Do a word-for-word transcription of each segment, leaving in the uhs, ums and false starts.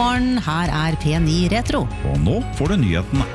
morgen, her er P ni Retro. Og nå får du nyhetene.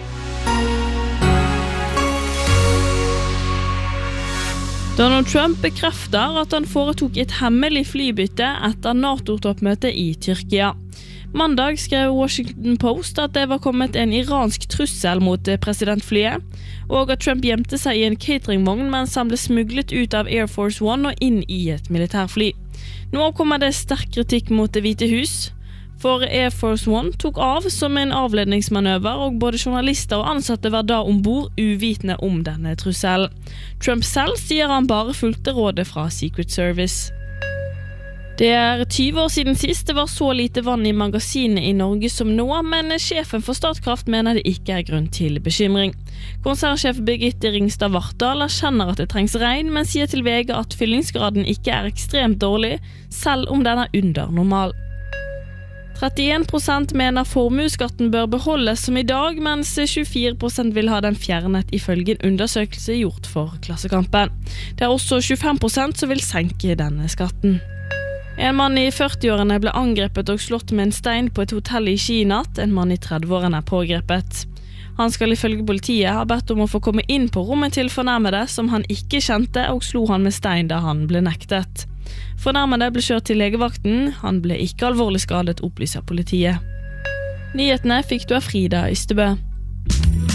Donald Trump bekrefter at han foretok et hemmelig flybytte etter NATO-toppmøte i Tyrkia. Mandag skrev Washington Post at det var kommet en iransk trussel mot presidentflyet, og at Trump gjemte seg i en cateringvogn mens han ble smuglet ut av Air Force One og inn i et militærfly. Nå kommer det sterk kritikk mot Det hvite hus, for Air Force One tok av som en avledningsmanøver, og både journalister og ansatte var da ombord uvitende om denne trusselen. Trump selv sier han bare fulgte rådet fra Secret Service. Det er tyve år siden sist det var så lite vann i magasinet i Norge som nå, men sjefen for Statkraft mener det ikke er grunn til bekymring. Konsernsjef Birgitte Ringstad Vartdal erkjenner at det trengs regn, men sier til V G at fyllingsgraden ikke er ekstremt dårlig, selv om den er under normal. trettien prosent mener formueskatten bør beholdes som i dag, mens tjuefire prosent vil ha den fjernet ifølge en undersøkelse gjort for Klassekampen. Det er også tjuefem prosent som vil senke denne skatten. En mann i førtiårene ble angrepet og slått med en stein på et hotell i Ski natt. En mann i trettiårene er pågrepet. Han skal ifølge politiet ha bedt om å få komme inn på rommet til fornærmede som han ikke kjente, og slo han med stein da han ble nektet. Fornærmede ble kjørt til legevakten. Han ble ikke alvorlig skadet, opplyser politiet. Nyhetene fikk du av Frida Ystebø.